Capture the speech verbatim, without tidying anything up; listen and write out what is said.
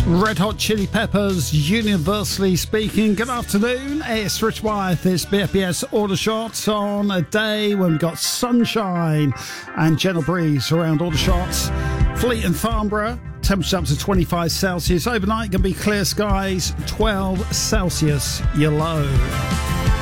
Red Hot Chili Peppers, universally speaking. Good afternoon, it's Rich Wyeth. It's B F B S Aldershot on a day when we've got sunshine and gentle breeze around Aldershot. Fleet and Farnborough, temperature up to twenty-five Celsius. Overnight, going to be clear skies, twelve Celsius, your low.